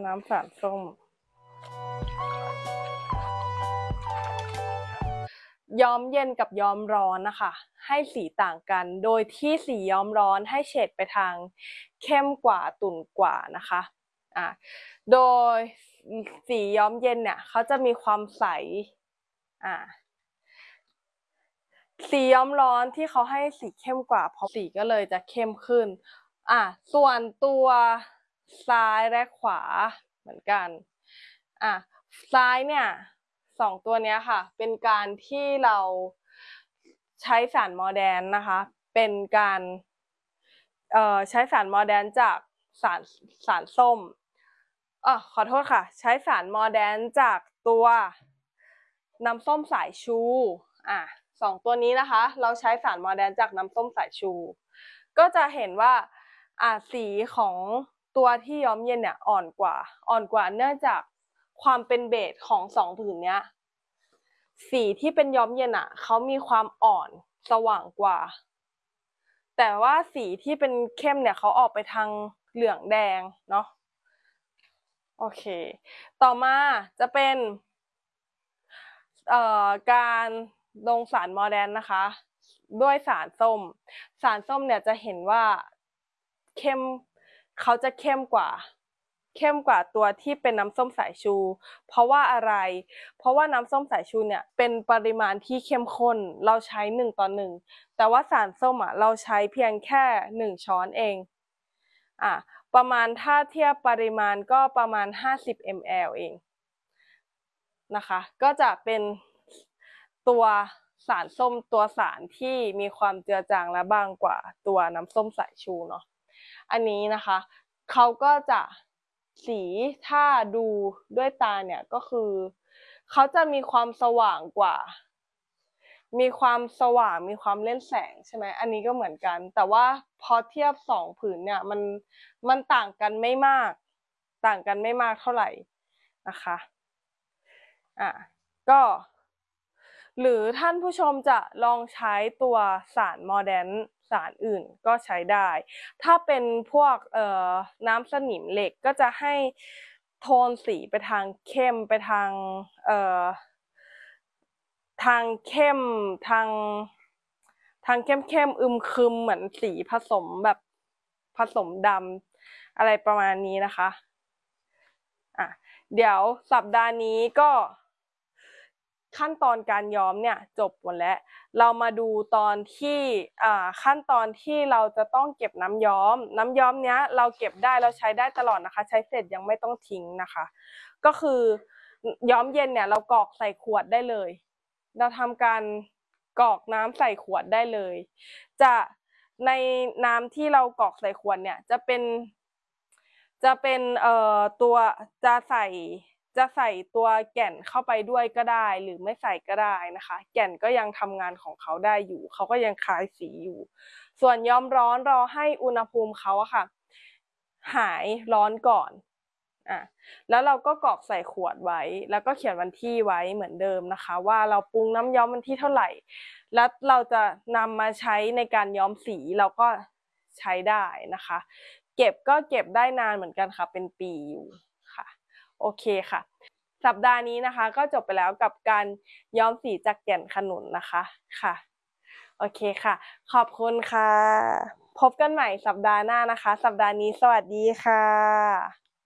น้ำสารส้มย้อมเย็นกับย้อมร้อนนะคะให้สีต่างกันโดยที่สีย้อมร้อนให้เฉดไปทางเข้มกว่าตุ่นกว่านะคะโดยสีย้อมเย็นเนี่ยเขาจะมีความใสสีย้อมร้อนที่เขาให้สีเข้มกว่าเพราะสีก็เลยจะเข้มขึ้นส่วนตัวซ้ายและขวาเหมือนกันซ้ายเนี่ย2ตัวนี้ค่ะเป็นการที่เราใช้สารมอร์แดนนะคะเป็นการใช้สารมอร์แดนจากสารส้มขอโทษค่ะใช้สารมอร์แดนจากตัวน้ำส้มสายชู2ตัวนี้นะคะเราใช้สารมอร์แดนจากน้ำส้มสายชูก็จะเห็นว่าสีของตัวที่ย้อมเย็นเนี่ยอ่อนกว่าเนื่องจากความเป็นเบสของ2ผืนเนี้ยสีที่เป็นย้อมเย็นเขามีความอ่อนสว่างกว่าแต่ว่าสีที่เป็นเข้มเนี่ยเขาออกไปทางเหลืองแดงเนาะโอเคต่อมาจะเป็นการลงสารมอร์แดนนะคะด้วยสารส้มเนี่ยจะเห็นว่าเขาจะเข้มกว่าตัวที่เป็นน้ำส้มสายชูเพราะว่าอะไรเพราะว่าน้ำส้มสายชูเนี่ยเป็นปริมาณที่เข้มข้นเราใช้1:1แต่ว่าสารส้มเราใช้เพียงแค่1ช้อนเองประมาณถ้าเทียบปริมาณก็ประมาณ50 ml เองนะคะก็จะเป็นตัวสารส้มตัวสารที่มีความเจือจางและบางกว่าตัวน้ำส้มสายชูเนาะอันนี้นะคะเขาก็จะสีถ้าดูด้วยตาเนี่ยก็คือเขาจะมีความสว่างกว่ามีความเล่นแสงใช่ไหมอันนี้ก็เหมือนกันแต่ว่าพอเทียบ2ผืนเนี่ยมันต่างกันไม่มากเท่าไหร่นะคะก็หรือท่านผู้ชมจะลองใช้ตัวสารมอร์แดนสารอื่นก็ใช้ได้ถ้าเป็นพวกน้ำสนิมเหล็กก็จะให้โทนสีไปทางเข้มไปทางเข้มทางเข้มอึมครึมเหมือนสีผสมแบบผสมดำอะไรประมาณนี้นะคะเดี๋ยวสัปดาห์นี้ก็ขั้นตอนการย้อมเนี่ยจบหมดแล้วเรามาดูตอนที่ขั้นตอนที่เราจะต้องเก็บน้ำย้อมเนี้ยเราเก็บได้เราใช้ได้ตลอดนะคะใช้เสร็จยังไม่ต้องทิ้งนะคะก็คือย้อมเย็นเนี่ยเรากรอกใส่ขวดได้เลยเราทำการกรอกน้ำใส่ขวดได้เลยจะในน้ำที่เรากรอกใส่ขวดเนี่ยจะเป็นตัวจะใส่ตัวแก่นเข้าไปด้วยก็ได้หรือไม่ใส่ก็ได้นะคะแก่นก็ยังทำงานของเขาได้อยู่เขาก็ยังคลายสีอยู่ส่วนย้อมร้อนรอให้อุณหภูมิเขาค่ะหายร้อนก่อนแล้วเราก็กรอกใส่ขวดไว้แล้วก็เขียนวันที่ไว้เหมือนเดิมนะคะว่าเราปรุงน้ำย้อมวันที่เท่าไหร่แล้วเราจะนำมาใช้ในการย้อมสีเราก็ใช้ได้นะคะเก็บได้นานเหมือนกันค่ะเป็นปีอยู่ค่ะโอเคค่ะสัปดาห์นี้นะคะก็จบไปแล้วกับการย้อมสีจากแก่นขนุนนะคะค่ะโอเคค่ะขอบคุณค่ะพบกันใหม่สัปดาห์หน้านะคะสัปดาห์นี้สวัสดีค่ะ